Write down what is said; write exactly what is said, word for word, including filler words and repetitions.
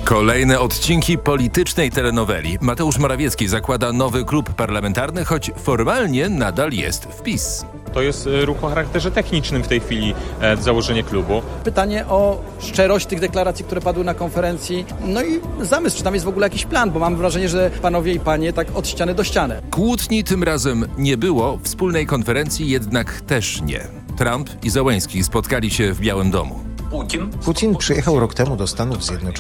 Kolejne odcinki politycznej telenoweli. Mateusz Morawiecki zakłada nowy klub parlamentarny, choć formalnie nadal jest w PiS. To jest e, ruch o charakterze technicznym w tej chwili, e, założenie klubu. Pytanie o szczerość tych deklaracji, które padły na konferencji, no i zamysł, czy tam jest w ogóle jakiś plan, bo mam wrażenie, że panowie i panie tak od ściany do ściany. Kłótni tym razem nie było, wspólnej konferencji jednak też nie. Trump i Zełenski spotkali się w Białym Domu. Putin przyjechał rok temu do Stanów Zjednoczonych.